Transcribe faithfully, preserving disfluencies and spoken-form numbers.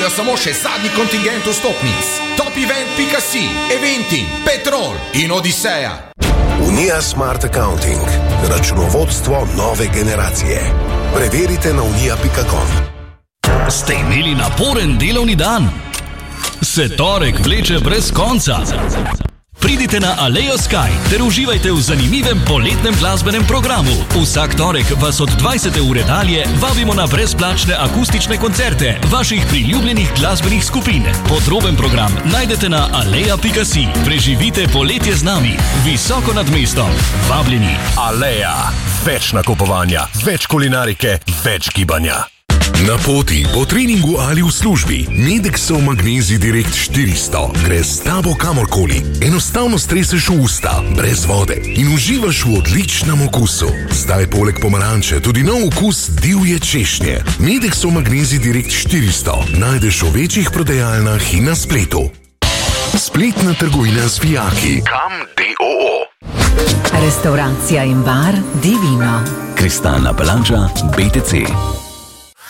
Samo še zadnji kontingent vstopnic. top event pika si, Eventim, Petrol in Odiseja. Unija Smart Accounting. Računovodstvo nove generacije. Preverite na unija pika com. Ste imeli naporen delovni dan? Se torek vleče brez konca? Pridite na Alejo Sky ter uživajte v zanimivem poletnem glasbenem programu. Vsak torek vas od dvajsete ure dalje vabimo na brezplačne akustične koncerte vaših priljubljenih glasbenih skupin. Podroben program najdete na aleja pika si. Preživite poletje z nami, visoko nad mestom. Vabljeni. Aleja. Več nakupovanja, več kulinarike, več gibanja. Na poti, po treningu ali v službi, Medexov Magnezij Direkt štiristo gre s tabo kamorkoli. Enostavno streseš v usta, brez vode in uživaš v odličnem okusu. Zdaj poleg pomaranče tudi nov okus divje češnje. Medexov Magnezij Direkt štiristo najdeš v večjih prodajalnah in na spletu. Spletna trgovina z vijaki. Kam D O O. Restauracija in bar Divino. Kristalna palača B T C.